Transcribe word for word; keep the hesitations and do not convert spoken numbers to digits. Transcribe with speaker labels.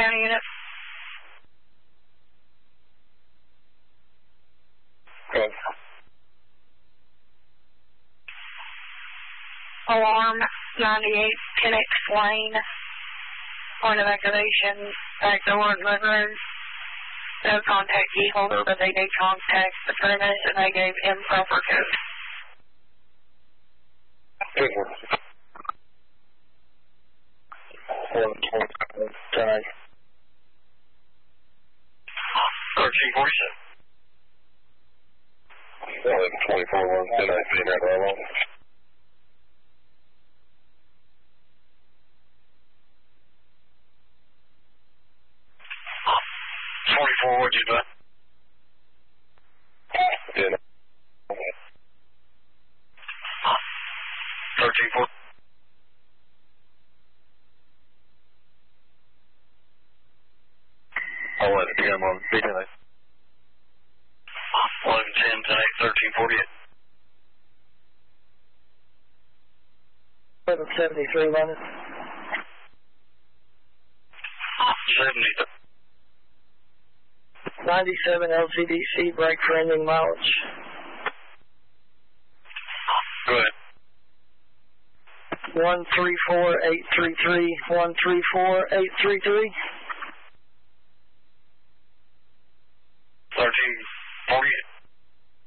Speaker 1: County unit.
Speaker 2: Good.
Speaker 1: Alarm ninety-eight, ten X Lane. Point of activation, back door, living room. No contact key holder, but they did contact the premise and they gave improper code.
Speaker 2: Good one. One twenty, time.
Speaker 3: thirteen forty-seven.
Speaker 2: eleven twenty-four, one ten, I see that right on.
Speaker 3: twenty-four, what'd you do?
Speaker 2: Yeah.
Speaker 3: thirteen four.
Speaker 2: I'll let it come on speaking.
Speaker 3: eleven ten, ten eight, thirteen forty-eight.
Speaker 4: eleven seventy-three, London.
Speaker 3: seventy.
Speaker 4: ninety-seven L C D C, brake for ending mileage.
Speaker 3: Go ahead.
Speaker 4: one three four eight three three, one three four eight three three.